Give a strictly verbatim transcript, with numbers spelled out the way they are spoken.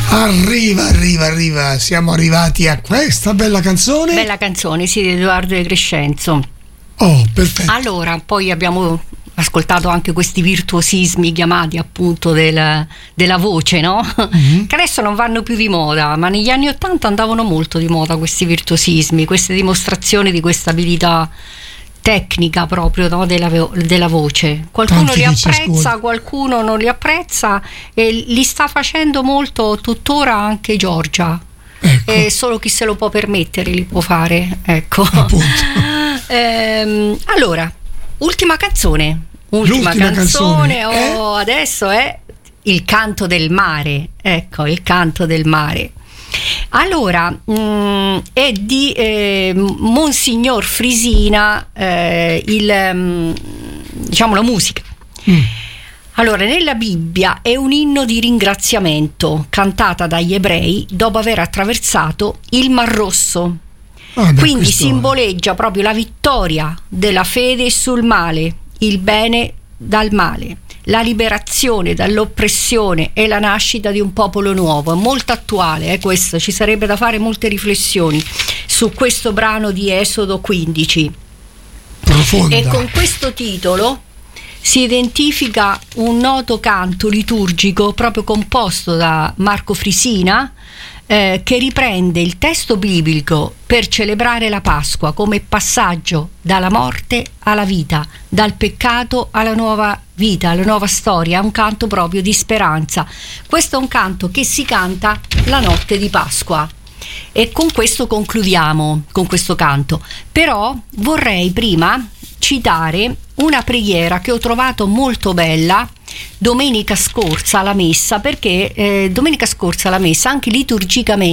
Arriva, arriva, arriva, siamo arrivati a questa bella canzone. Bella canzone, sì, di Edoardo De Crescenzo. Oh, perfetto. Allora, poi abbiamo ascoltato anche questi virtuosismi chiamati appunto del, della voce, no? Mm-hmm. Che adesso non vanno più di moda, ma negli anni Ottanta andavano molto di moda questi virtuosismi, queste dimostrazioni di questa abilità tecnica proprio, no, della, della voce. Qualcuno Tanti li apprezza, qualcuno non li apprezza, e li sta facendo molto tuttora anche Giorgia. Ecco. E solo chi se lo può permettere li può fare, ecco. ehm, allora, ultima canzone. Ultima L'ultima canzone, canzone oh, adesso è Il canto del mare. Ecco, Il canto del mare. Allora, mh, è di eh, Monsignor Frisina, eh, il, mh, diciamo la musica. Mm. Allora, nella Bibbia è un inno di ringraziamento cantata dagli ebrei dopo aver attraversato il Mar Rosso. Ah, beh, quindi simboleggia proprio la vittoria della fede sul male, il bene dal male, la liberazione dall'oppressione e la nascita di un popolo nuovo. È molto attuale, eh, questo, ci sarebbe da fare molte riflessioni su questo brano di Esodo quindici. Profonda. E con questo titolo si identifica un noto canto liturgico proprio composto da Marco Frisina, eh, che riprende il testo biblico per celebrare la Pasqua come passaggio dalla morte alla vita, dal peccato alla nuova vita, alla nuova storia. È un canto proprio di speranza. Questo è un canto che si canta la notte di Pasqua. E con questo concludiamo, con questo canto. Però vorrei prima citare una preghiera che ho trovato molto bella domenica scorsa alla messa, perché eh, domenica scorsa alla messa, anche liturgicamente,